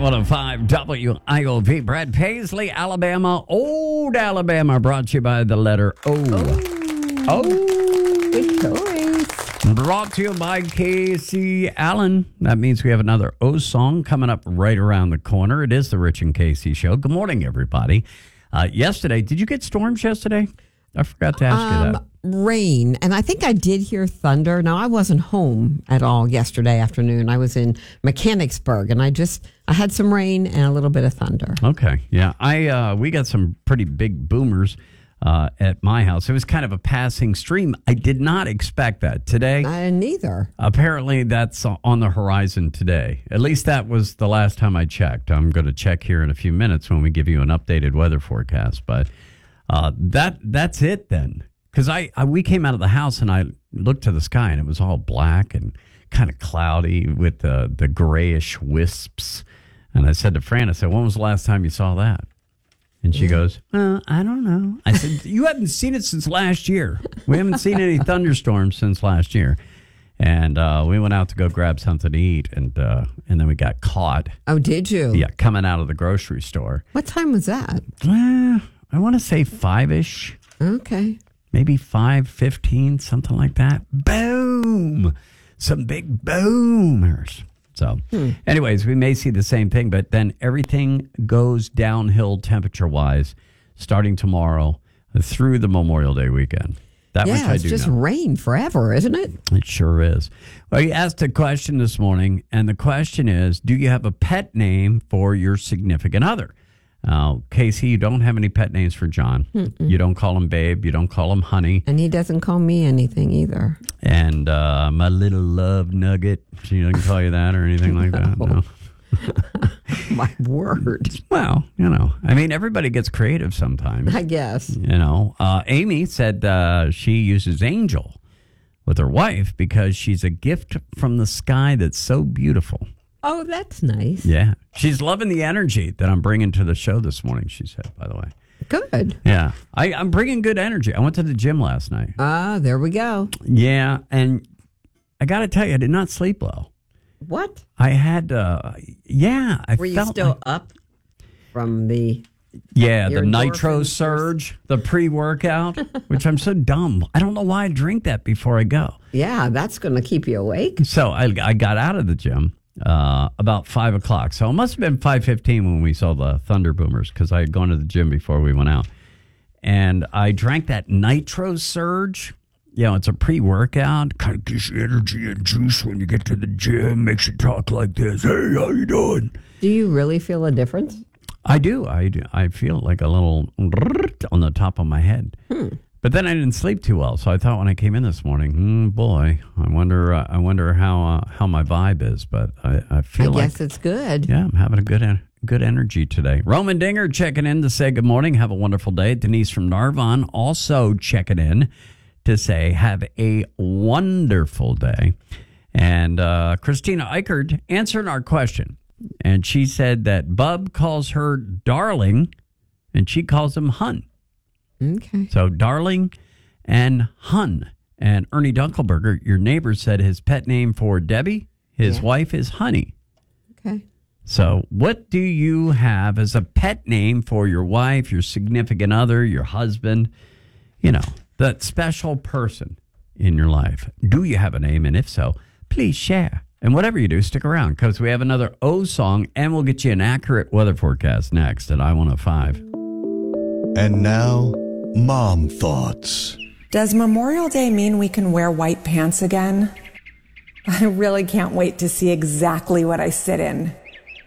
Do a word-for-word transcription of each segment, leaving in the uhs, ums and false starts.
one oh five W I O V. Brad Paisley, Alabama. Old Alabama, brought to you by the letter O. Oh. Oh. Good choice. Brought to you by Casey Allen. That means we have another O song coming up right around the corner. It is the Rich and Casey Show. Good morning, everybody. Uh, yesterday, did you get storms yesterday? I forgot to ask um, you that. Rain, and I think I did hear thunder. Now, I wasn't home at all yesterday afternoon. I was in Mechanicsburg, and I just I had some rain and a little bit of thunder. Okay, yeah, I uh, we got some pretty big boomers uh, at my house. It was kind of a passing stream. I did not expect that today. I neither. Apparently, that's on the horizon today. At least that was the last time I checked. I'm going to check here in a few minutes when we give you an updated weather forecast. But uh, that that's it then. Because I, I we came out of the house and I looked to the sky and it was all black and kind of cloudy with the, the grayish wisps. And I said to Fran, I said, when was the last time you saw that? And she goes, well, I don't know. I said, you haven't seen it since last year. We haven't seen any thunderstorms since last year. And uh, we went out to go grab something to eat, and uh, and then we got caught. Oh, did you? Yeah, coming out of the grocery store. What time was that? Uh, I want to say five-ish. Okay. Maybe five fifteen, something like that. Boom! Some big boomers. So, hmm. anyways, we may see the same thing, but then everything goes downhill temperature-wise starting tomorrow through the Memorial Day weekend. That yeah, much I it's do just know. rain forever, isn't it? It sure is. Well, you asked a question this morning, and the question is, do you have a pet name for your significant other? Uh, Casey, you don't have any pet names for John. Mm-mm. You don't call him babe. You don't call him honey. And he doesn't call me anything either. And uh, my little love nugget. She doesn't call you that or anything like that? No. My word. Well, you know, I mean, everybody gets creative sometimes. I guess. You know, uh, Amy said uh, she uses Angel with her wife because she's a gift from the sky that's so beautiful. Oh, that's nice. Yeah. She's loving the energy that I'm bringing to the show this morning, she said, by the way. Good. Yeah. I, I'm bringing good energy. I went to the gym last night. Ah, there we go. Yeah. And I got to tell you, I did not sleep well. What? I had, uh, yeah. I Were you felt still like, up from the... Yeah, the Your nitro endorphins surge, the pre-workout, which I'm so dumb. I don't know why I drink that before I go. Yeah, that's going to keep you awake. So I, I got out of the gym uh, about five o'clock. So it must have been five fifteen when we saw the Thunder Boomers because I had gone to the gym before we went out. And I drank that nitro surge. You know, it's a pre-workout. Kind of gives you energy and juice when you get to the gym. Makes you talk like this. Hey, how you doing? Do you really feel a difference? I do. I do. I feel like a little on the top of my head. Hmm. But then I didn't sleep too well, so I thought when I came in this morning, hmm, boy, I wonder. Uh, I wonder how uh, how my vibe is. But I, I feel I like guess it's good. Yeah, I'm having a good en- good energy today. Roman Dinger checking in to say good morning. Have a wonderful day. Denise from Narvon also checking in to say have a wonderful day. And uh, Christina Eichert answering our question. And she said that Bub calls her darling, and she calls him hun. Okay. So darling and hun. And Ernie Dunkelberger, your neighbor, said his pet name for Debbie, his yeah. wife, is Honey. Okay. So what do you have as a pet name for your wife, your significant other, your husband, you know, that special person in your life? Do you have a name? And if so, please share. And whatever you do, stick around because we have another O song and we'll get you an accurate weather forecast next at I one oh five. And now, Mom Thoughts. Does Memorial Day mean we can wear white pants again? I really can't wait to see exactly what I sit in.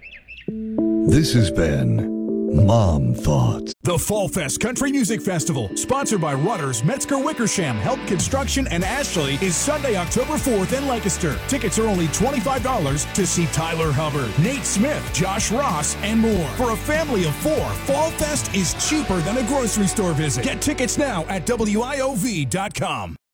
This has been Mom Thoughts. The Fall Fest Country Music Festival, sponsored by Rudders, Metzger Wickersham, Help Construction, and Ashley, is Sunday, October fourth in Lancaster. Tickets are only twenty-five dollars to see Tyler Hubbard, Nate Smith, Josh Ross, and more. For a family of four, Fall Fest is cheaper than a grocery store visit. Get tickets now at W I O V dot com.